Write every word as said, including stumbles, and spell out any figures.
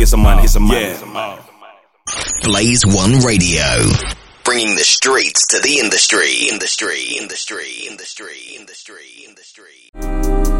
get some money, get some money. Yeah. Blaze One Radio, bringing the streets to the industry, industry, industry, industry, industry, industry.